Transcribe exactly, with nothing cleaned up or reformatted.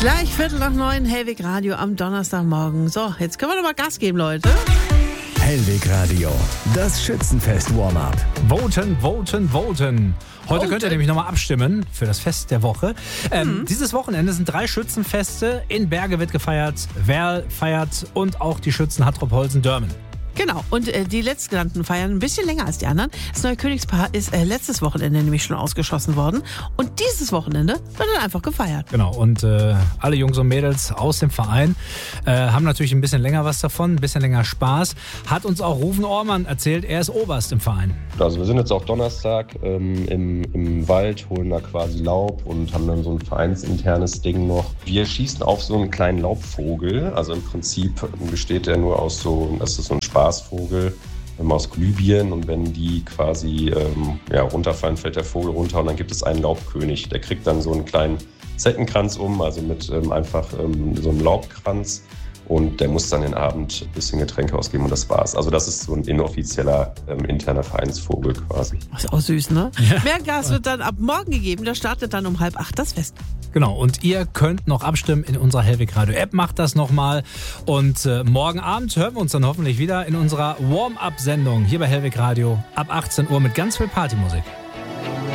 Gleich Viertel nach neun, Hellweg Radio am Donnerstagmorgen. So, jetzt können wir noch mal Gas geben, Leute. Hellweg Radio, das Schützenfest-Warm-Up. Voten, voten, voten. Heute Voten. könnt ihr nämlich nochmal abstimmen für das Fest der Woche. Ähm, Mhm. Dieses Wochenende sind drei Schützenfeste. In Berge wird gefeiert, Werl feiert und auch die Schützen Hattrop-Holzen-Dörmen. Genau, und äh, die Letztgenannten feiern ein bisschen länger als die anderen. Das neue Königspaar ist äh, letztes Wochenende nämlich schon ausgeschossen worden. Und dieses Wochenende wird dann einfach gefeiert. Genau, und äh, alle Jungs und Mädels aus dem Verein äh, haben natürlich ein bisschen länger was davon, ein bisschen länger Spaß. Hat uns auch Rufen Ormann erzählt, er ist Oberst im Verein. Also wir sind jetzt auch Donnerstag ähm, im, im Wald, holen da quasi Laub und haben dann so ein vereinsinternes Ding noch. Wir schießen auf so einen kleinen Laubvogel. Also im Prinzip besteht der nur aus so, das ist so ein Spaßvogel ähm, aus Glühbirnen. Und wenn die quasi ähm, ja, runterfallen, fällt der Vogel runter und dann gibt es einen Laubkönig. Der kriegt dann so einen kleinen Zeckenkranz um, also mit ähm, einfach ähm, so einem Laubkranz. Und der muss dann den Abend ein bisschen Getränke ausgeben und das war's. Also das ist so ein inoffizieller ähm, interner Vereinsvogel quasi. Das ist auch süß, ne? Ja. Mehr Gas wird dann ab morgen gegeben. Da startet dann um halb acht das Fest. Genau, und ihr könnt noch abstimmen in unserer Hellweg Radio App. Macht das nochmal. Und äh, morgen Abend hören wir uns dann hoffentlich wieder in unserer Warm-Up-Sendung hier bei Hellweg Radio ab achtzehn Uhr mit ganz viel Partymusik.